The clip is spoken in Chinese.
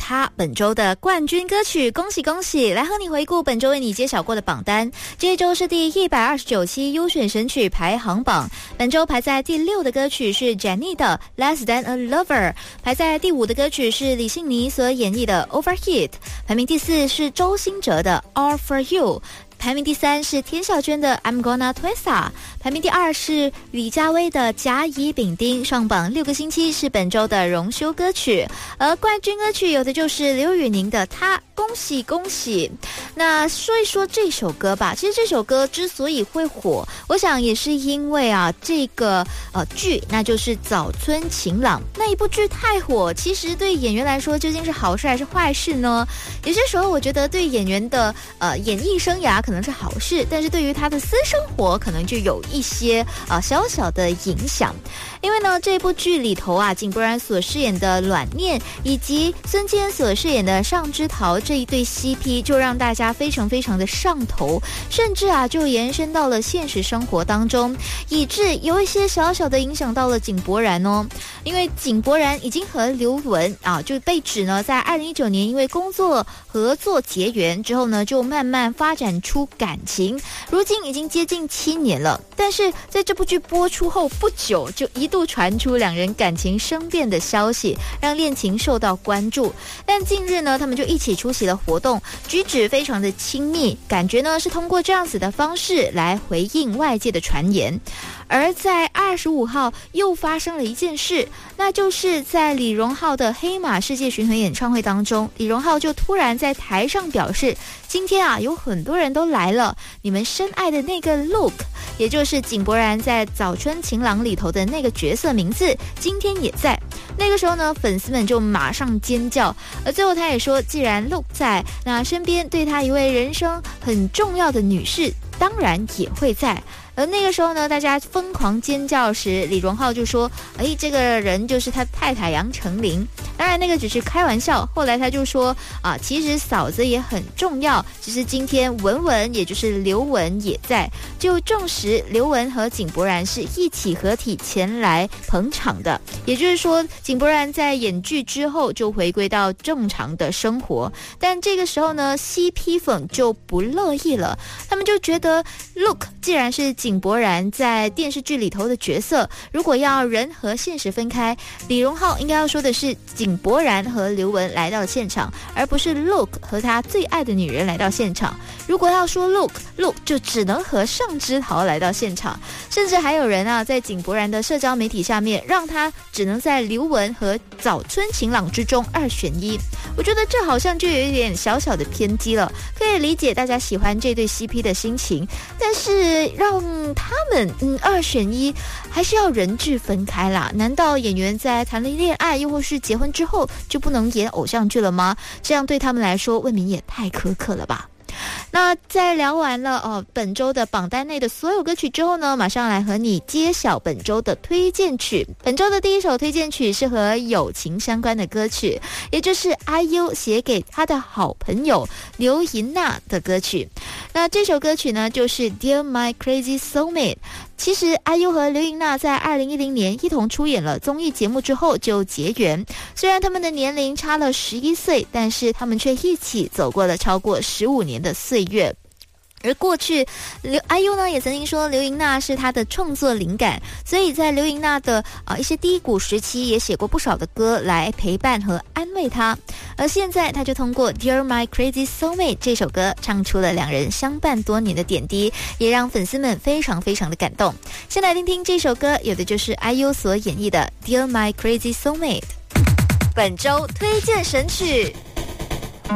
他本周的冠军歌曲，恭喜恭喜！来和你回顾本周为你揭晓过的榜单。这一周是第129期优选神曲排行榜，本周排在第6的歌曲是 Jennie 的 Less Than a Lover， 排在第5的歌曲是李信妮所演绎的 Overheat， 排名第4是周兴哲的 All For You，排名第3是田小娟的 I'm Gonna Twista， 排名第2是李佳薇的甲乙丙丁，上榜6个星期，是本周的荣休歌曲。而冠军歌曲有的就是刘宇宁的她，恭喜恭喜。那说一说这首歌吧，其实这首歌之所以会火，我想也是因为这个剧，那就是早春晴朗。那一部剧太火，其实对演员来说究竟是好事还是坏事呢？有些时候我觉得对演员的演艺生涯可能是好事，但是对于他的私生活可能就有一些小小的影响。因为呢，这部剧里头井柏然所饰演的阮念以及孙坚所饰演的尚之桃这一对 CP 就让大家非常非常的上头，甚至就延伸到了现实生活当中，以致有一些小小的影响到了井柏然哦。因为井柏然已经和刘雯就被指呢在2019年因为工作合作结缘之后呢，就慢慢发展出感情，如今已经接近7年了。但是在这部剧播出后不久，就一度传出两人感情生变的消息，让恋情受到关注。但近日呢，他们就一起出席了活动，举止非常的亲密，感觉呢是通过这样子的方式来回应外界的传言。而在25号又发生了一件事，那就是在李荣浩的黑马世界巡回演唱会当中，李荣浩就突然在台上表示，今天有很多人都来了，你们深爱的那个 Luke， 也就是井柏然在早春晴朗里头的那个角色名字，今天也在。那个时候呢，粉丝们就马上尖叫，而最后他也说，既然 Luke 在，那身边对他一位人生很重要的女士当然也会在。而那个时候呢，大家疯狂尖叫时，李荣浩就说，这个人就是他太太杨丞琳。当然那个只是开玩笑，后来他就说其实嫂子也很重要，其实今天文文也就是刘雯也在，就证实刘雯和井柏然是一起合体前来捧场的。也就是说，井柏然在演剧之后就回归到正常的生活，但这个时候呢 CP 粉就不乐意了，他们就觉得 Luke 既然是井柏然在电视剧里头的角色，如果要人和现实分开，李荣浩应该要说的是井柏然和刘雯来到了现场，而不是 Luke 和他最爱的女人来到现场。如果要说 Luke 就只能和尚之桃来到现场，甚至还有人在井柏然的社交媒体下面让他只能在刘雯和早春晴朗之中2选1。我觉得这好像就有一点小小的偏激了，可以理解大家喜欢这对 CP 的心情，但是让他们2选1还是要人质分开啦。难道演员在谈了恋爱又或是结婚之后就不能演偶像剧了吗？这样对他们来说未免也太苛刻了吧。那在聊完了本周的榜单内的所有歌曲之后呢，马上来和你揭晓本周的推荐曲。本周的第一首推荐曲是和友情相关的歌曲，也就是 IU 写给他的好朋友刘银娜的歌曲。那这首歌曲呢就是 Dear My Crazy Soulmate。其实 IU 和刘银娜在2010年一同出演了综艺节目之后就结缘，虽然他们的年龄差了11岁，但是他们却一起走过了超过15年的岁月。而过去IU 呢也曾经说刘银娜是他的创作灵感，所以在刘银娜的一些低谷时期也写过不少的歌来陪伴和安慰她。而现在他就通过 Dear My Crazy Soulmate 这首歌唱出了两人相伴多年的点滴，也让粉丝们非常非常的感动。先来听听这首歌，有的就是 IU 所演绎的 Dear My Crazy Soulmate。本周推荐神曲。